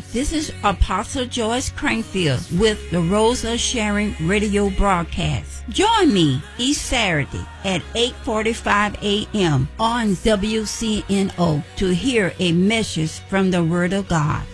Hi, this is Apostle Joyce Crankfield with the Rose of Sharon radio broadcast. Join me each Saturday at 8:45 a.m. on WCNO to hear a message from the Word of God.